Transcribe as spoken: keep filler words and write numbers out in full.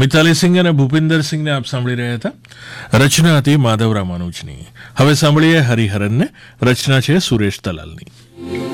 મિતાલી સિંહ અને ભૂપિન્દર સિંહને આપ સાંભળી રહ્યા હતા. રચના હતી માધવ રામાનુજની. હવે સાંભળીએ હરિહરનને. રચના છે સુરેશ દલાલની.